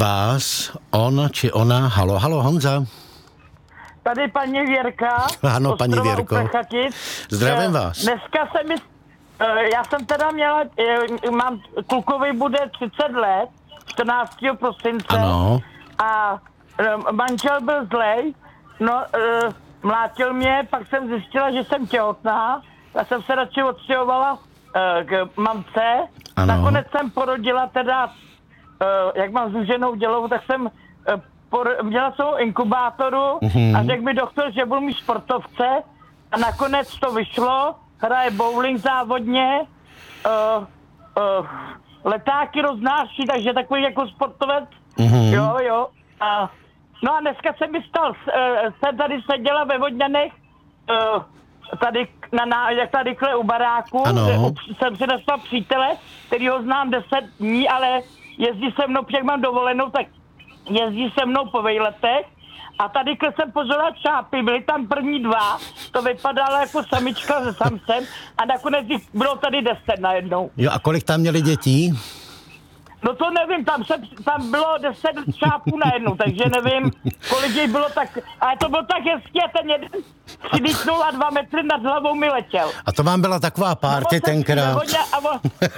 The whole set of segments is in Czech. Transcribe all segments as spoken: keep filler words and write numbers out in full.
vás, on či ona, halo, halo, Honza. Tady paní Věrka. Ano, paní Věrko. Zdravím vás. Dneska se mi, já jsem teda měla, mám, klukovi bude třicet let, čtrnáctého prosince. Ano. A manžel byl zlej, no, mlátil mě, pak jsem zjistila, že jsem těhotná, tak jsem se radši odstěhovala k mamce. Ano. Nakonec jsem porodila teda, jak mám zúženou dělohu, tak jsem měla svou inkubátoru mm-hmm. a řekl mi doktor, že budu mít sportovce a nakonec to vyšlo, hraje bowling závodně, uh, uh, letáky roznáší, takže takový jako sportovec, mm-hmm. jo, jo. A, no a dneska se mi stal, uh, jsem tady seděla ve Vodňanech, uh, tady, na, na, jak tady kle u baráku, ano. Jsem si dostal přítele, který ho znám deset dní, ale jezdí se mnou, jak mám dovolenou, tak jezdí se mnou po vejletech a tady jsem pozoroval čápy, byly tam první dva, to vypadalo jako samička se samcem a nakonec jich bylo tady deset najednou. Jo, a kolik tam měli dětí? No to nevím, tam, se, tam bylo deset čápů najednou, takže nevím, kolik jich bylo tak, ale to bylo tak hezký a ten jeden přilítnul a dva metry nad hlavou mi letěl. A to vám byla taková párty no, tenkrát. A, a,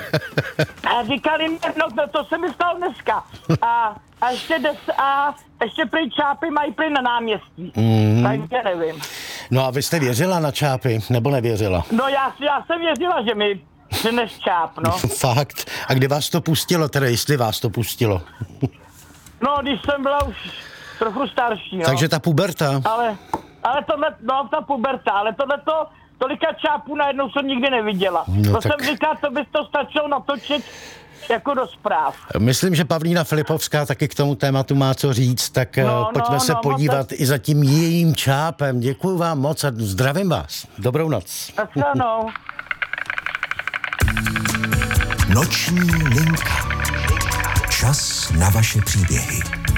a říkali mi, no to se mi stalo dneska. A, a ještě des, a ještě prý čápy mají prý na náměstí. Mm. Takže nevím. No a vy jste věřila na čápy, nebo nevěřila? No já, já jsem věřila, že mi přines čáp, no. Fakt. A kdy vás to pustilo, teda jestli vás to pustilo? No, když jsem byla už trochu starší, no. Takže ta puberta. Ale, ale tohle, no ta puberta, ale tohleto, tolika čápů najednou jsem nikdy neviděla. No, to tak... jsem říkal, to by to stačilo natočit jako do zpráv. Myslím, že Pavlína Filipovská taky k tomu tématu má co říct, tak no, pojďme no, se no, podívat no, i za tím jejím čápem. Děkuju vám moc a zdravím vás. Dobrou noc. Naschledanou. Noční linka. Čas na vaše příběhy.